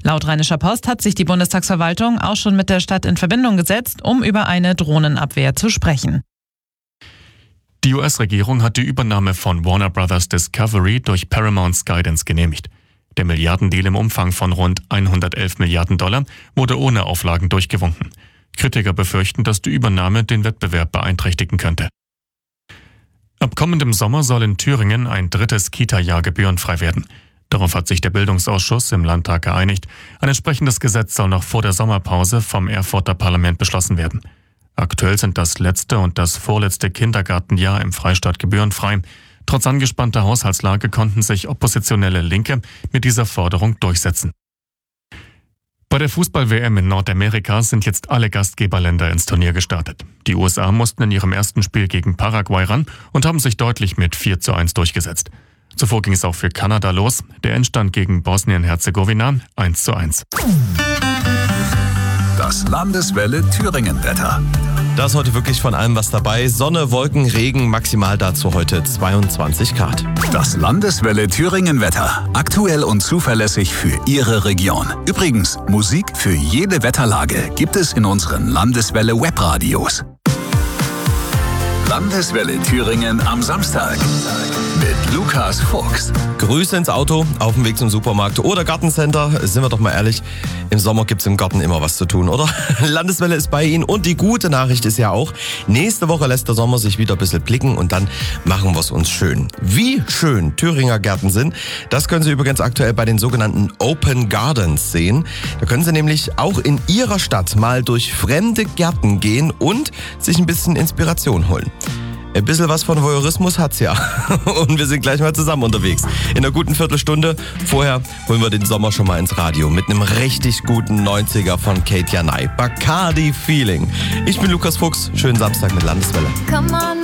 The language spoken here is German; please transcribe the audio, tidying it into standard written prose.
Laut Rheinischer Post hat sich die Bundestagsverwaltung auch schon mit der Stadt in Verbindung gesetzt, um über eine Drohnenabwehr zu sprechen. Die US-Regierung hat die Übernahme von Warner Bros. Discovery durch Paramount Skydance genehmigt. Der Milliardendeal im Umfang von rund 111 Milliarden Dollar wurde ohne Auflagen durchgewunken. Kritiker befürchten, dass die Übernahme den Wettbewerb beeinträchtigen könnte. Ab kommendem Sommer soll in Thüringen ein 3. Kita-Jahr gebührenfrei werden. Darauf hat sich der Bildungsausschuss im Landtag geeinigt. Ein entsprechendes Gesetz soll noch vor der Sommerpause vom Erfurter Parlament beschlossen werden. Aktuell sind das letzte und das vorletzte Kindergartenjahr im Freistaat gebührenfrei. Trotz angespannter Haushaltslage konnten sich oppositionelle Linke mit dieser Forderung durchsetzen. Bei der Fußball-WM in Nordamerika sind jetzt alle Gastgeberländer ins Turnier gestartet. Die USA mussten in ihrem ersten Spiel gegen Paraguay ran und haben sich deutlich mit 4:1 durchgesetzt. Zuvor ging es auch für Kanada los. Der Endstand gegen Bosnien-Herzegowina 1:1. Das Landeswelle Thüringen-Wetter. Da ist heute wirklich von allem was dabei. Sonne, Wolken, Regen, maximal dazu heute 22 Grad. Das Landeswelle Thüringen-Wetter. Aktuell und zuverlässig für Ihre Region. Übrigens, Musik für jede Wetterlage gibt es in unseren Landeswelle Webradios. Landeswelle Thüringen am Samstag mit Lukas Fuchs. Grüße ins Auto, auf dem Weg zum Supermarkt oder Gartencenter. Sind wir doch mal ehrlich, im Sommer gibt es im Garten immer was zu tun, oder? Landeswelle ist bei Ihnen und die gute Nachricht ist ja auch, nächste Woche lässt der Sommer sich wieder ein bisschen blicken und dann machen wir es uns schön. Wie schön Thüringer Gärten sind, das können Sie übrigens aktuell bei den sogenannten Open Gardens sehen. Da können Sie nämlich auch in Ihrer Stadt mal durch fremde Gärten gehen und sich ein bisschen Inspiration holen. Ein bisschen was von Voyeurismus hat's ja. Und wir sind gleich mal zusammen unterwegs. In einer guten Viertelstunde. Vorher holen wir den Sommer schon mal ins Radio mit einem richtig guten 90er von Kate Janai. Bacardi Feeling. Ich bin Lukas Fuchs. Schönen Samstag mit Landeswelle. Come on.